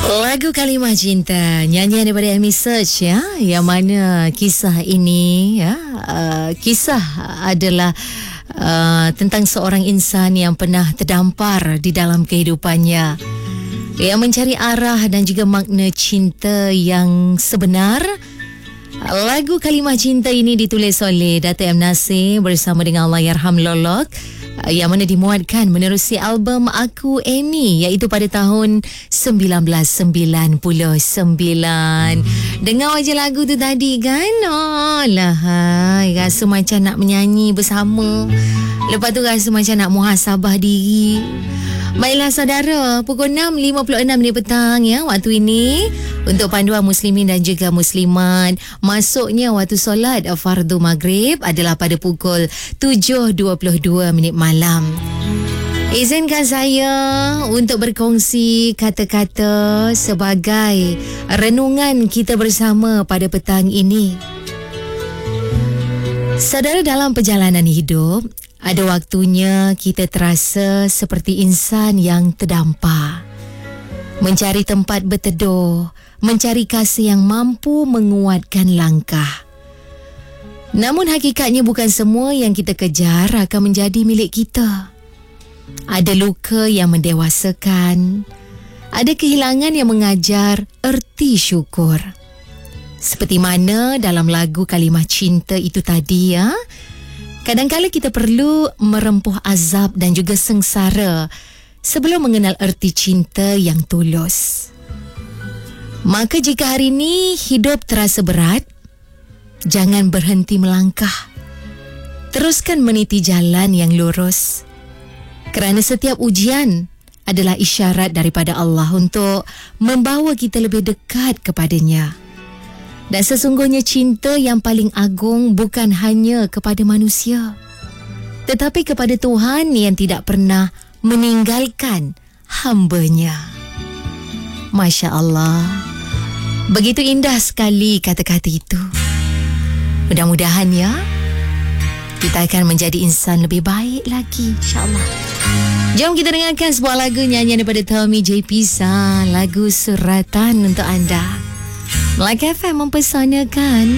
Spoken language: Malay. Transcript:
Lagu Kalimah Cinta, nyanyian daripada Amy Search ya, yang mana kisah ini ya, kisah adalah tentang seorang insan yang pernah terdampar di dalam kehidupannya, yang mencari arah dan juga makna cinta yang sebenar. Lagu Kalimah Cinta ini ditulis oleh Dato' M. Nasir bersama dengan Allahyarham Lolok, yang mana dimuatkan menerusi album Aku Amy, iaitu pada tahun 1999. Dengar wajah lagu tu tadi kan? Oh lah, rasa macam nak menyanyi bersama. Lepas tu rasa macam nak muhasabah diri. Baiklah saudara, pukul 6.56 petang ya, waktu ini untuk panduan muslimin dan juga muslimat. Masuknya waktu solat fardu maghrib adalah pada pukul 7.22 malam. Izinkan saya untuk berkongsi kata-kata sebagai renungan kita bersama pada petang ini. Saudara, dalam perjalanan hidup, ada waktunya kita terasa seperti insan yang terdampar, mencari tempat berteduh, mencari kasih yang mampu menguatkan langkah. Namun hakikatnya bukan semua yang kita kejar akan menjadi milik kita. Ada luka yang mendewasakan, ada kehilangan yang mengajar erti syukur. Seperti mana dalam lagu Kalimah Cinta itu tadi ya, kadang-kala kita perlu merempuh azab dan juga sengsara sebelum mengenal erti cinta yang tulus. Maka jika hari ini hidup terasa berat, jangan berhenti melangkah. Teruskan meniti jalan yang lurus. Kerana setiap ujian adalah isyarat daripada Allah untuk membawa kita lebih dekat kepadanya. Dan sesungguhnya cinta yang paling agung bukan hanya kepada manusia, tetapi kepada Tuhan yang tidak pernah meninggalkan hamba-Nya. Masya Allah, begitu indah sekali kata-kata itu. Mudah-mudahan ya, kita akan menjadi insan lebih baik lagi, insyaAllah. Jom kita dengarkan sebuah lagu nyanyian daripada Tommy J. Pisa, lagu Suratan untuk anda. Melaka FM mempesonakan.